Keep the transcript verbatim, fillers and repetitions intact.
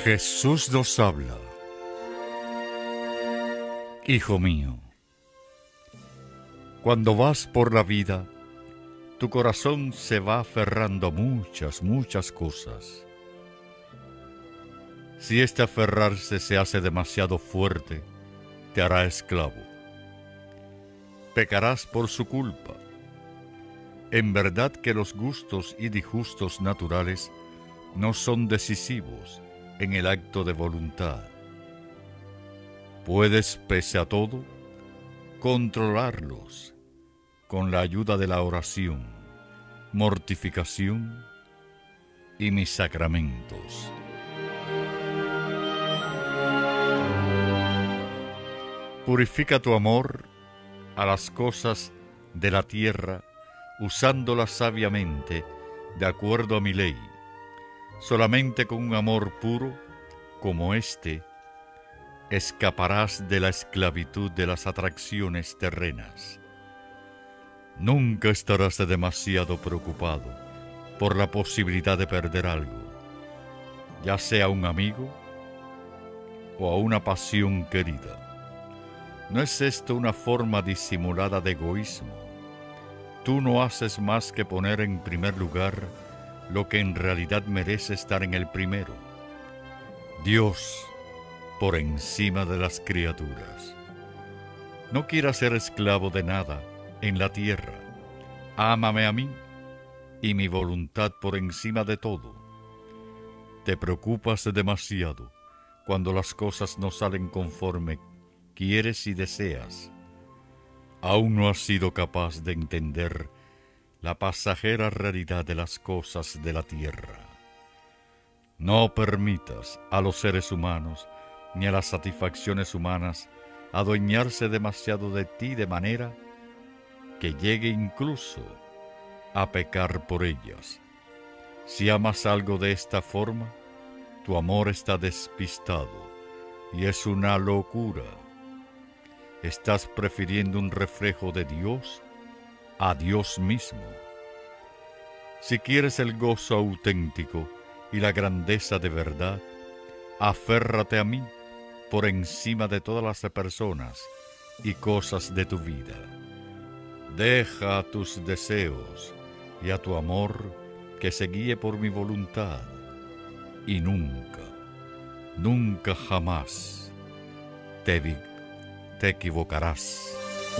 Jesús nos habla. Hijo mío, cuando vas por la vida, tu corazón se va aferrando a muchas, muchas cosas. Si este aferrarse se hace demasiado fuerte, te hará esclavo. Pecarás por su culpa. En verdad que los gustos y disgustos naturales no son decisivos en el acto de voluntad. Puedes, pese a todo, controlarlos con la ayuda de la oración, mortificación y mis sacramentos. Purifica tu amor a las cosas de la tierra, usándolas sabiamente, de acuerdo a mi ley. Solamente con un amor puro, como este, escaparás de la esclavitud de las atracciones terrenas. Nunca estarás demasiado preocupado por la posibilidad de perder algo, ya sea un amigo o a una pasión querida. ¿No es esto una forma disimulada de egoísmo? Tú no haces más que poner en primer lugar lo que en realidad merece estar en el primero. Dios por encima de las criaturas. No quieras ser esclavo de nada en la tierra. Ámame a mí y mi voluntad por encima de todo. Te preocupas demasiado cuando las cosas no salen conforme quieres y deseas. Aún no has sido capaz de entender la pasajera realidad de las cosas de la tierra. No permitas a los seres humanos ni a las satisfacciones humanas adueñarse demasiado de ti de manera que llegue incluso a pecar por ellas. Si amas algo de esta forma, tu amor está despistado y es una locura. Estás prefiriendo un reflejo de Dios a Dios mismo. Si quieres el gozo auténtico y la grandeza de verdad, aférrate a mí por encima de todas las personas y cosas de tu vida. Deja a tus deseos y a tu amor que se guíe por mi voluntad. Y nunca, nunca jamás te, te equivocarás.